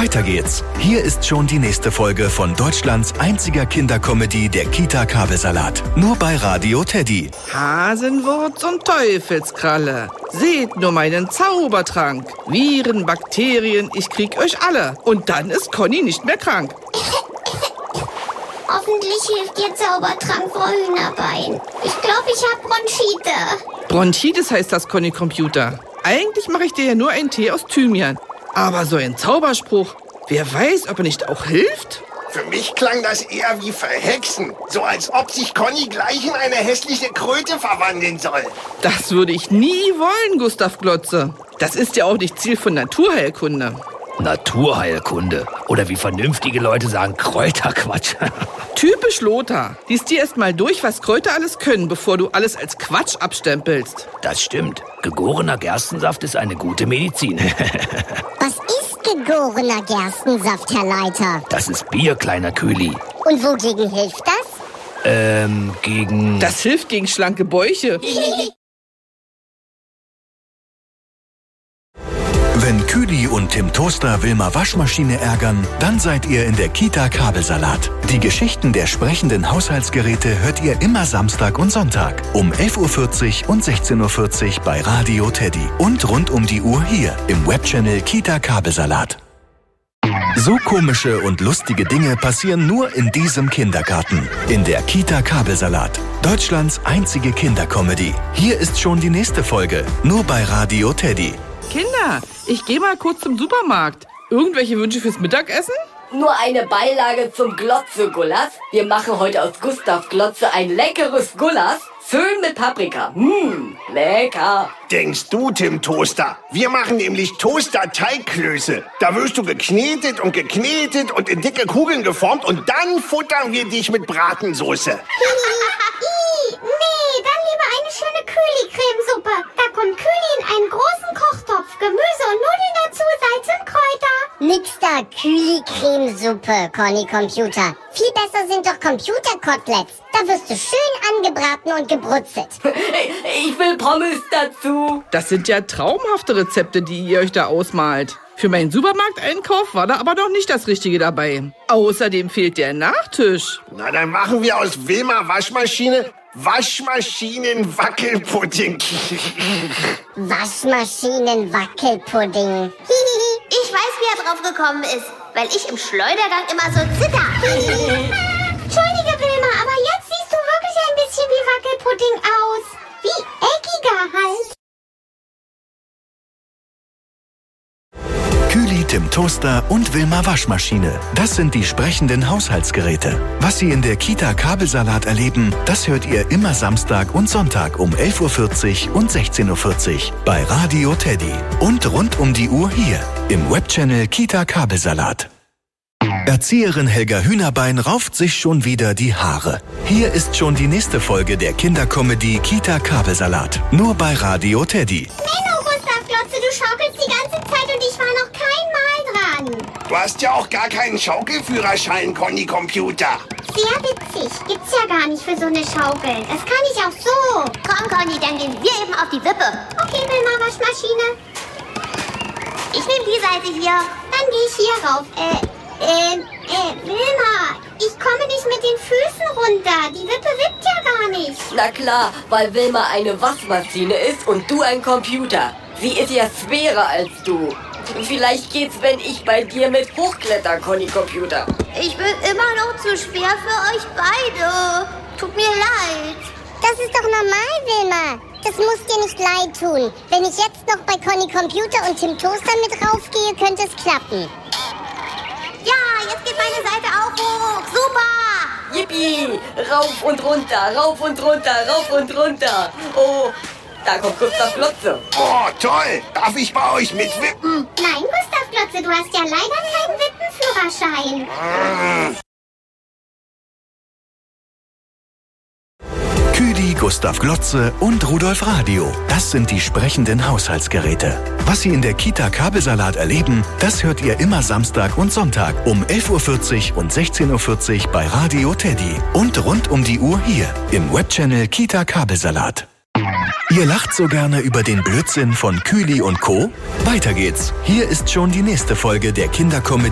Weiter geht's. Hier ist schon die nächste Folge von Deutschlands einziger Kindercomedy, der Kita-Kabelsalat. Nur bei Radio Teddy. Hasenwurz und Teufelskralle. Seht nur meinen Zaubertrank. Viren, Bakterien, ich krieg euch alle. Und dann ist Conny nicht mehr krank. Hoffentlich hilft Ihr Zaubertrank, Frau Hühnerbein. Ich glaube, ich habe Bronchite. Bronchitis heißt das, Conny Computer. Eigentlich mache ich dir ja nur einen Tee aus Thymian. Aber so ein Zauberspruch, wer weiß, ob er nicht auch hilft? Für mich klang das eher wie Verhexen. So als ob sich Conny gleich in eine hässliche Kröte verwandeln soll. Das würde ich nie wollen, Gustav Glotze. Das ist ja auch nicht Ziel von Naturheilkunde. Naturheilkunde. Oder wie vernünftige Leute sagen, Kräuterquatsch. Typisch Lothar. Lies dir erst mal durch, was Kräuter alles können, bevor du alles als Quatsch abstempelst. Das stimmt. Gegorener Gerstensaft ist eine gute Medizin. Was ist gegorener Gerstensaft, Herr Leiter? Das ist Bier, kleiner Kühli. Und wogegen hilft das? Gegen... Das hilft gegen schlanke Bäuche. Wenn Kühli und Tim Toaster Wilma Waschmaschine ärgern, dann seid ihr in der Kita Kabelsalat. Die Geschichten der sprechenden Haushaltsgeräte hört ihr immer Samstag und Sonntag um 11.40 Uhr und 16.40 Uhr bei Radio Teddy. Und rund um die Uhr hier im Webchannel Kita Kabelsalat. So komische und lustige Dinge passieren nur in diesem Kindergarten. In der Kita Kabelsalat. Deutschlands einzige Kindercomedy. Hier ist schon die nächste Folge. Nur bei Radio Teddy. Kinder, ich gehe mal kurz zum Supermarkt. Irgendwelche Wünsche fürs Mittagessen? Nur eine Beilage zum Glotze-Gulasch. Wir machen heute aus Gustav Glotze ein leckeres Gulasch. Schön mit Paprika. Lecker. Denkst du, Tim Toaster? Wir machen nämlich Toaster-Teigklöße. Da wirst du geknetet und in dicke Kugeln geformt und dann futtern wir dich mit Bratensoße. Nee, dann lieber eine schöne Kühli-Cremesuppe. Da kommt Kühli in einen großen Kochtopf, Gemüse und Nudeln dazu, Salz und Kräuter. Nix da, Kühli-Cremesuppe, Conny Computer. Viel besser sind doch Computerkoteletts. Da wirst du schön angebraten und gebrutzelt. Ich will Pommes dazu. Das sind ja traumhafte Rezepte, die ihr euch da ausmalt. Für meinen Supermarkteinkauf war da aber noch nicht das Richtige dabei. Außerdem fehlt der Nachtisch. Na, dann machen wir aus Wilma Waschmaschine Waschmaschinen-Wackelpudding. Waschmaschinen-Wackelpudding. Ich weiß, wie er drauf gekommen ist, weil ich im Schleudergang immer so zitter. Entschuldige, Wilma, aber jetzt siehst du wirklich ein bisschen wie Wackelpudding aus. Wie eckiger halt. Kühli, Tim Toaster und Wilma Waschmaschine. Das sind die sprechenden Haushaltsgeräte. Was Sie in der Kita Kabelsalat erleben, das hört ihr immer Samstag und Sonntag um 11.40 Uhr und 16.40 Uhr bei Radio Teddy. Und rund um die Uhr hier im Webchannel Kita Kabelsalat. Erzieherin Helga Hühnerbein rauft sich schon wieder die Haare. Hier ist schon die nächste Folge der Kindercomedy Kita Kabelsalat. Nur bei Radio Teddy. Menno, Gustav Glotze, du schaukelst die ganze Zeit und ich war noch kein Mal dran. Du hast ja auch gar keinen Schaukelführerschein, Conny Computer. Sehr witzig. Gibt's ja gar nicht für so eine Schaukel. Das kann ich auch so. Komm, Conny, dann gehen wir eben auf die Wippe. Okay, Wilma Waschmaschine. Ich nehme die Seite hier. Dann geh ich hier rauf. Wilma, ich komme nicht mit den Füßen runter. Die Wippe wippt ja gar nicht. Na klar, weil Wilma eine Waschmaschine ist und du ein Computer. Sie ist ja schwerer als du. Vielleicht geht's, wenn ich bei dir mit hochkletter, Conny Computer. Ich bin immer noch zu schwer für euch beide. Tut mir leid. Das ist doch normal, Wilma. Das muss dir nicht leid tun. Wenn ich jetzt noch bei Conny Computer und Tim Toaster mit raufgehe, könnte es klappen. Ja, jetzt geht meine Seite auch hoch. Super. Yippie! Rauf und runter, rauf und runter, rauf und runter. Oh, da kommt Gustav Glotze. Oh, toll. Darf ich bei euch mitwippen? Nein, Gustav Glotze, du hast ja leider keinen Wippenführerschein. Kühli, Gustav Glotze und Rudolf Radio. Das sind die sprechenden Haushaltsgeräte. Was Sie in der Kita Kabelsalat erleben, das hört ihr immer Samstag und Sonntag um 11.40 Uhr und 16.40 Uhr bei Radio Teddy. Und rund um die Uhr hier im Webchannel Kita Kabelsalat. Ihr lacht so gerne über den Blödsinn von Kühli und Co. Weiter geht's. Hier ist schon die nächste Folge der Kindercomedy